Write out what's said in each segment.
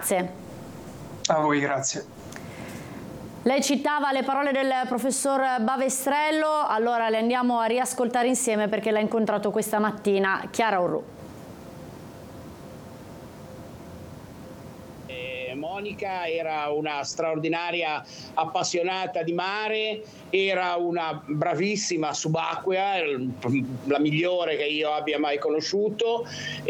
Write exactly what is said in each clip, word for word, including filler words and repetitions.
Grazie. A voi, grazie. Lei citava le parole del professor Bavestrello, allora le andiamo a riascoltare insieme perché l'ha incontrato questa mattina. Chiara Orru. Monica era una straordinaria appassionata di mare, era una bravissima subacquea, la migliore che io abbia mai conosciuto,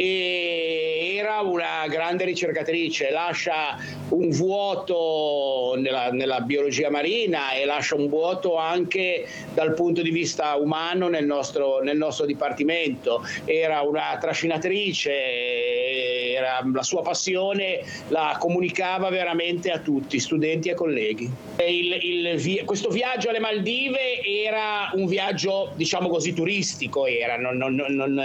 e era una grande ricercatrice. Lascia un vuoto nella, nella biologia marina e lascia un vuoto anche dal punto di vista umano nel nostro, nel nostro dipartimento. Era una trascinatrice, era, la sua passione la comunicava veramente a tutti, studenti e colleghi. Il, il, questo viaggio alle Maldive era un viaggio, diciamo così, turistico, era, non, non, non,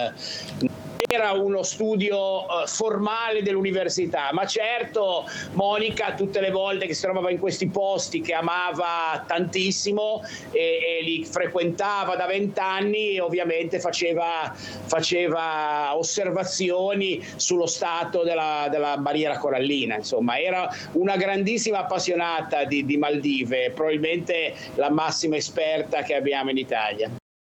era uno studio uh, formale dell'università, ma certo Monica tutte le volte che si trovava in questi posti che amava tantissimo e, e li frequentava da vent'anni, ovviamente faceva, faceva osservazioni sullo stato della, della barriera corallina. Insomma, era una grandissima appassionata di, di Maldive, probabilmente la massima esperta che abbiamo in Italia.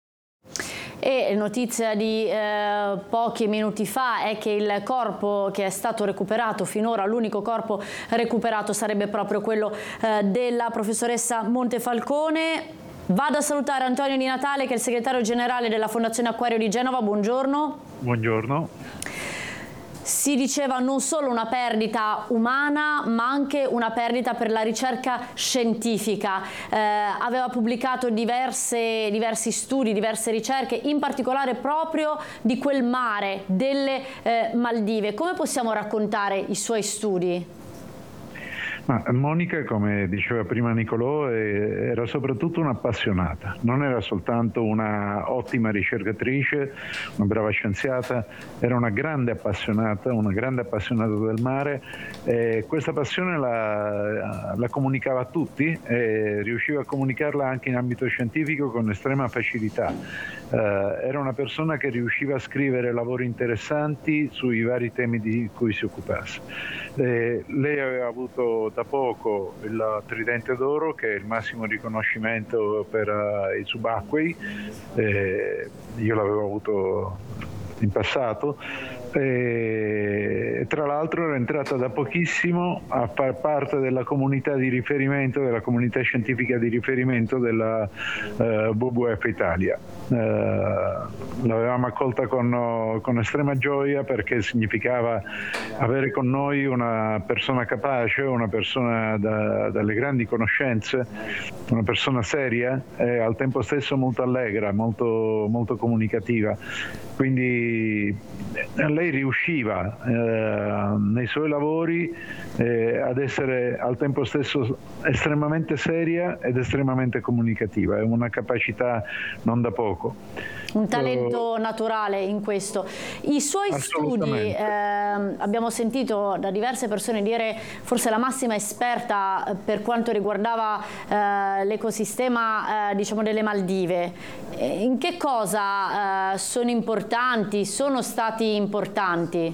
E notizia di eh, pochi minuti fa è che il corpo che è stato recuperato finora, l'unico corpo recuperato, sarebbe proprio quello eh, della professoressa Montefalcone. Vado a salutare Antonio Di Natale, che è il segretario generale della Fondazione Acquario di Genova. Buongiorno. Buongiorno. Si diceva non solo una perdita umana, ma anche una perdita per la ricerca scientifica. Eh, aveva pubblicato diverse, diversi studi, diverse ricerche, in particolare proprio di quel mare delle eh, Maldive. Come possiamo raccontare i suoi studi? Ma Monica, come diceva prima Nicolò, era soprattutto un'appassionata, non era soltanto una ottima ricercatrice, una brava scienziata, era una grande appassionata, una grande appassionata del mare, e questa passione la, la comunicava a tutti e riusciva a comunicarla anche in ambito scientifico con estrema facilità. Eh, era una persona che riusciva a scrivere lavori interessanti sui vari temi di cui si occupasse. Eh, lei aveva avuto da poco il Tridente d'Oro, che è il massimo riconoscimento per uh, i subacquei. Eh, io l'avevo avuto in passato. E tra l'altro era entrata da pochissimo a far parte della comunità di riferimento, della comunità scientifica di riferimento della uh, W W F Italia. Uh, l'avevamo accolta con, con estrema gioia, perché significava avere con noi una persona capace, una persona da, dalle grandi conoscenze, una persona seria e al tempo stesso molto allegra, molto, molto comunicativa. Quindi lei riusciva eh, nei suoi lavori eh, ad essere al tempo stesso estremamente seria ed estremamente comunicativa, è una capacità non da poco. Un talento uh, naturale in questo. I suoi studi, eh, abbiamo sentito da diverse persone dire, forse la massima esperta per quanto riguardava eh, l'ecosistema eh, diciamo delle Maldive. In che cosa eh, sono importanti, sono stati importanti?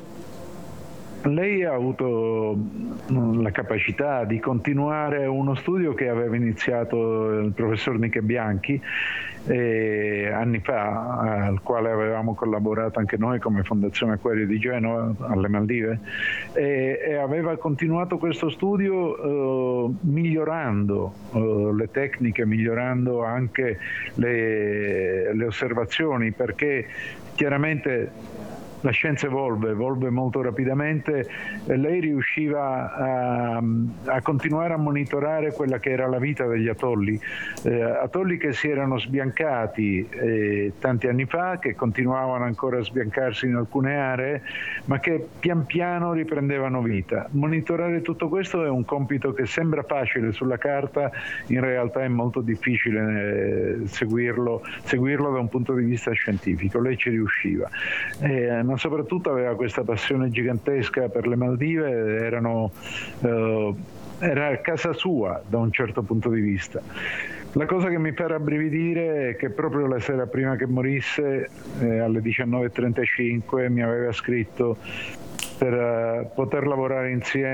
Lei ha avuto la capacità di continuare uno studio che aveva iniziato il professor Miche Bianchi eh, anni fa, al quale avevamo collaborato anche noi come Fondazione Acquario di Genova alle Maldive, e, e aveva continuato questo studio eh, migliorando eh, le tecniche, migliorando anche le, le osservazioni, perché chiaramente la scienza evolve, evolve molto rapidamente, e lei riusciva a, a continuare a monitorare quella che era la vita degli atolli, eh, atolli che si erano sbiancati eh, tanti anni fa, che continuavano ancora a sbiancarsi in alcune aree, ma che pian piano riprendevano vita. Monitorare tutto questo è un compito che sembra facile sulla carta, in realtà è molto difficile eh, seguirlo, seguirlo da un punto di vista scientifico. Lei ci riusciva. Eh, ma soprattutto aveva questa passione gigantesca per le Maldive, erano, eh, era casa sua da un certo punto di vista. La cosa che mi fa rabbrividire è che proprio la sera prima che morisse, eh, alle diciannove e trentacinque, mi aveva scritto per uh, poter lavorare insieme